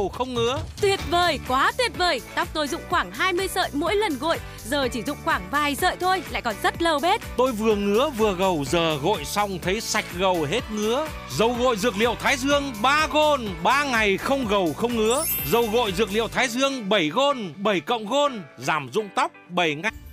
gầu không ngứa. Tuyệt vời, quá tuyệt vời. Tóc tôi rụng khoảng 20 sợi mỗi lần gội, giờ chỉ rụng khoảng vài sợi thôi, lại còn rất lâu bết. Tôi vừa ngứa vừa gầu, giờ gội xong thấy sạch gầu hết ngứa. Dầu gội dược liệu Thái Dương 3 gôn, 3 ngày không gầu không ngứa. Dầu gội dược liệu Thái Dương 7 gôn, 7 cộng gôn, giảm rụng tóc 7 ngày.